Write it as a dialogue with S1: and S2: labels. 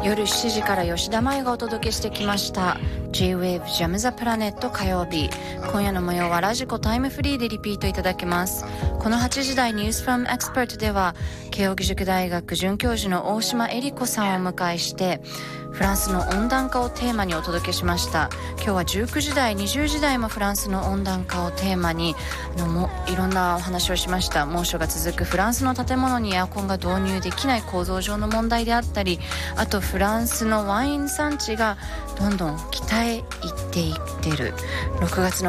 S1: 夜7時から吉田麻也がお届けしてきました J-Wave Jam the Planet 火曜日。今夜の模様はラジコタイムフリーでリピートいただけます。この8時台 News from Expert では慶應義塾大学准教授の大島恵理子さんをお迎えしてフランスの温暖化をテーマにお届けしました。今日は19時台20時台もフランスの温暖化をテーマにいろんなお話をしました。猛暑が続くフランスの建物にエアコンが導入できない構造上の問題であったり、あとフランスのワイン産地がどんどん北へ行っていってる。6月の